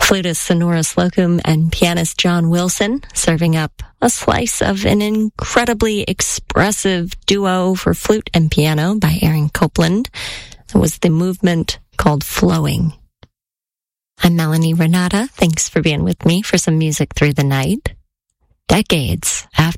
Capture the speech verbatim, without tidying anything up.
Flutist Sonora Slocum and pianist John Wilson serving up a slice of an incredibly expressive duo for flute and piano by Aaron Copland. It was the movement called Flowing. I'm Melanie Renata. Thanks for being with me for some music through the night. Decades after